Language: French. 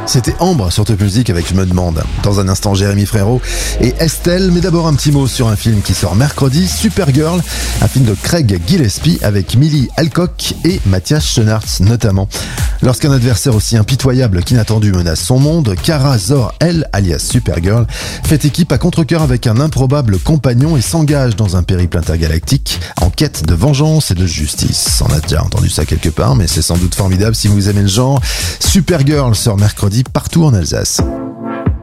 C'était Ambre sur Top Music avec Je me demande. Dans un instant, Jérémy Frérot et Estelle. Mais d'abord, un petit mot sur un film qui sort mercredi, Supergirl, un film de Craig Gillespie avec Millie Alcock et Matthias Schoenaerts notamment. Lorsqu'un adversaire aussi impitoyable qu'inattendu menace son monde, Kara Zor-El, alias Supergirl, fait équipe à contre-cœur avec un improbable compagnon et s'engage dans un périple intergalactique en quête de vengeance et de justice. On a déjà entendu ça quelque part, mais c'est sans doute formidable si vous aimez le genre. Supergirl sort mercredi partout en Alsace.